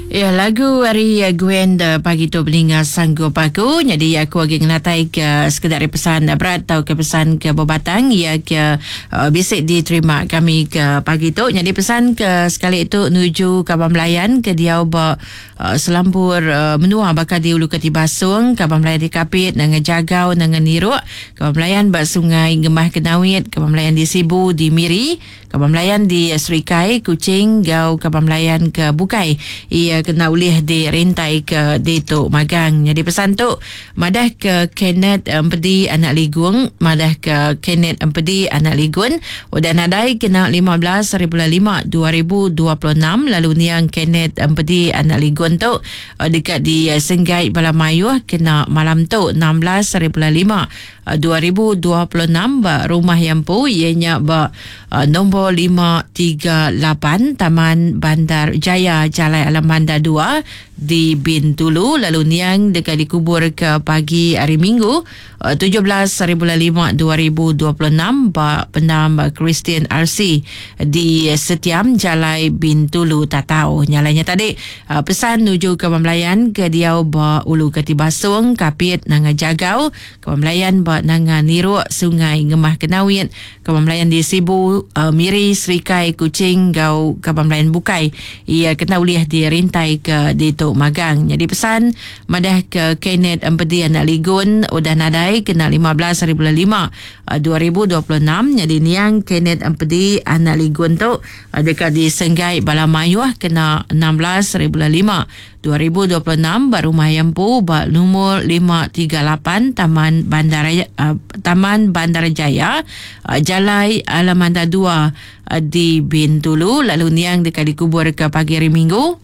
Ya, lagu hari Gwen pagi tu pendengar sanggup aku. Jadi aku lagi ngelatai ke sekedar pesan berat atau ke pesan ke berbatang ya ke bisik diterima kami ke pagi tu. Jadi pesan ke sekali itu menuju Kabang Melayan ke dia selampur menua bakal di Ulu Keti Basung, Kabang Melayan di Kapit dengan Jagau dengan Niruk, Kabang Melayan bak Sungai Gemah Kenawit, Kabang Melayan di Sibu di Miri, Kabang Melayan di Serikai Kuching, Gau Kabang Melayan ke Bukai. Ia kena ulih di rintai ke Detok Magang. Jadi pesan tu madah ke Kenneth Empedi anak Ligung, madah ke Kenneth Empedi anak Ligun, udah nadai kena 15/5 2026. Lalu niang Kenneth Empedi anak Ligun tu dekat di Senggai Balamayuh kena malam tu 16/5 2026 bak rumah yang pu ianya bak nombor 538 Taman Bandar Jaya Jalan Alamanda 2 di Bintulu. Lalu niang dekat dikubur ke pagi hari Minggu 17/5 2026 bak pendam Christian RC di Setiam Jalai Bintulu Tatau. Nyalanya tadi pesan nuju ke Melayan ke Diau bak Ulu Keti Basung Kapit nanga Jagau, ke Melayan bak nanga Niruk Sungai Gemah Kenawit, ke Melayan di Sibu Miri Serikai Kuching, Gau ke Melayan Bukai. Ia kena ulih di rintai ke Detok Magang. Jadi pesan madah ke Kenneth Empedi anak Ligun udah nadai kena 15/5 2026. Jadi niang Kenneth Empedi anak Ligun tu dekat di Senggai Balamayuh kena 16/5 2026 baru Mayampu bak nomor 538 Taman Bandar Jaya Jalai Alamanda 2 di Bintulu. Lalu niang dekat dikubur ke pagi hari Minggu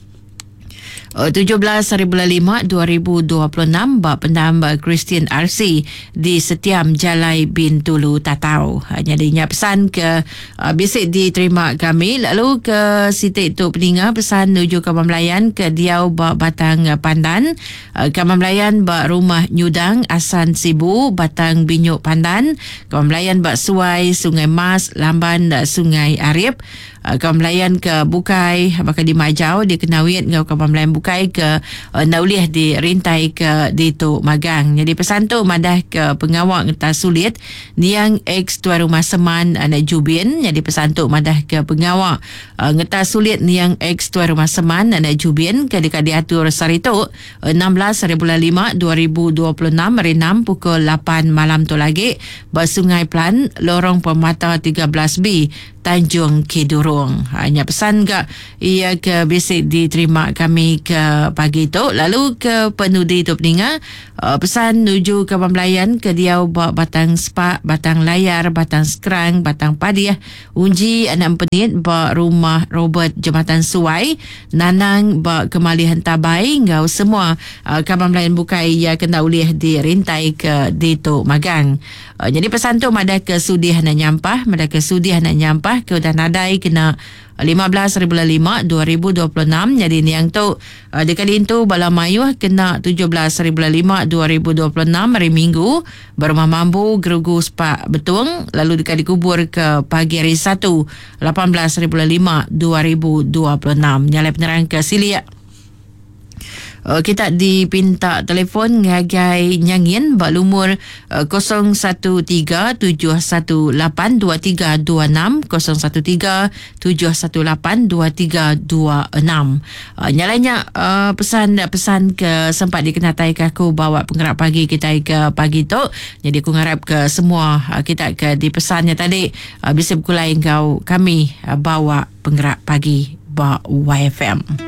17/5 2026 bak pendam Christian RC di Setiam Jalai Bintulu Tatau. Jadinya pesan ke bisik diterima kami. Lalu ke Siti tu peninga pesan menuju Kabang Melayan ke Diau bak Batang Pandan, Kabang Melayan bak Rumah Nyudang Asan Sibu Batang Binyuk Pandan, Kabang Melayan bak Suai Sungai Mas Lamban Sungai Arif, Kabang Melayan ke Bukai bakal di Majau di Kenawit, ngau Kabang Melayan Bukai ke Nauliah di rintai ke Detok Magang. Jadi pesan tu madah ke pengawak ngeta sulit niang ex tuan rumah Seman anak Jubin. Jadi pesan tu madah ke pengawak ngeta sulit niang ex tuan rumah Seman anak Jubin ke dekat diatur Sarito 16/5 2026 renam pukul 8 malam tu lagi Bersungai Plan Lorong Pemata 13B Tanjung Kidurung. Hanya pesan ke ia ke bisik diterima kami ke pagi tu. Lalu ke penudi tu peninga pesan nuju ke Melayan ke Diau bak Batang Spak, Batang Layar, Batang Sekerang, Batang Padiah, Unji anak Penit bak Rumah Robert Jambatan Suai, Nanang bak Kemalihan Tabai, ngau semua Kabang Melayan Bukai ia kena ulih di rintai ke Detok Magang. Jadi pesan tu madah ke sudi nak nyampah, madah ke sudi nak nyampah ke udah nadai kena 15/5 2026. Jadi ni yang tu dekat itu Balamayuh kena 17/5 2026 hari Minggu Berumah Mambu Gerugu Sepak Betung. Lalu dekat dikubur ke pagi hari 1 18/5 2026. Nyalai penerang ke Silia. Kita dipinta telefon ngagai nyangin bak lumur 0137182326 0137182326. Nyalanya pesan ke sempat dikenatai ke aku bawa penggerak pagi kita ke pagi tu. Jadi aku ngarap ke semua kita ke di pesannya tadi bisa berkulai kau kami bawa penggerak pagi bak YFM.